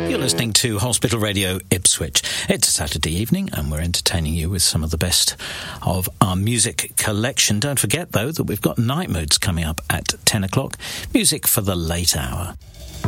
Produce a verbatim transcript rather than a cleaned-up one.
You're listening to Hospital Radio Ipswich. It's a Saturday evening and we're entertaining you with some of the best of our music collection. Don't forget, though, that we've got Night Moods coming up at ten o'clock. Music for the late hour.